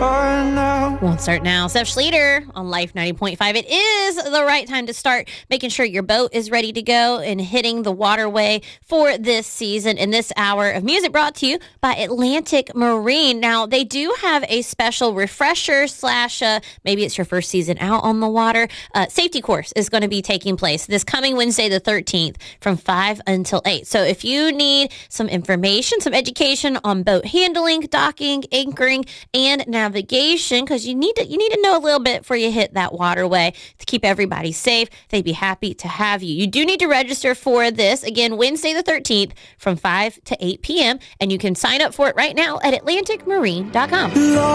Won't start now. Seth Schleter on Life 90.5. It is the right time to start making sure your boat is ready to go and hitting the waterway for this season. In this hour of music brought to you by Atlantic Marine. Now, they do have a special refresher / maybe it's your first season out on the water. Safety course is going to be taking place this coming Wednesday, the 13th, from 5 until 8. So if you need some information, some education on boat handling, docking, anchoring, and navigation, because you need to know a little bit before you hit that waterway to keep everybody safe, they'd be happy to have you. You do need to register for this, again, Wednesday the 13th from 5 to 8 p.m., and you can sign up for it right now at atlanticmarine.com.